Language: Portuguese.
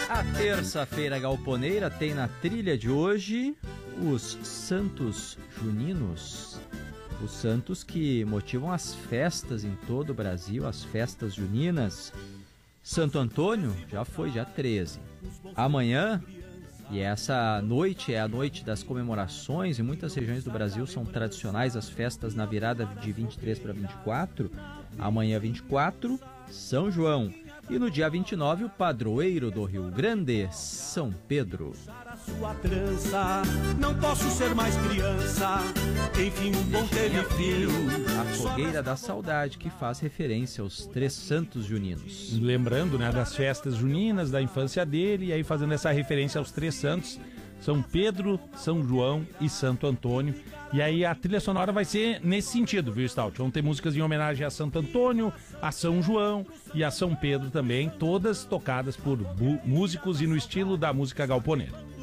A terça-feira galponeira tem na trilha de hoje os santos juninos. Os santos que motivam as festas em todo o Brasil, as festas juninas. Santo Antônio já foi, dia 13. Amanhã, e essa noite é a noite das comemorações, em muitas regiões do Brasil são tradicionais as festas na virada de 23 para 24. Amanhã, 24, São João. E no dia 29, o padroeiro do Rio Grande, São Pedro. Sua trança, não posso ser mais criança. Enfim, um bom teve filho. A fogueira da saudade, que faz referência aos três santos juninos. Lembrando, né, das festas juninas, da infância dele, e aí fazendo essa referência aos três santos, São Pedro, São João e Santo Antônio. E aí a trilha sonora vai ser nesse sentido, viu, Stout? Vão ter músicas em homenagem a Santo Antônio, a São João e a São Pedro também, todas tocadas por músicos e no estilo da música galponeira.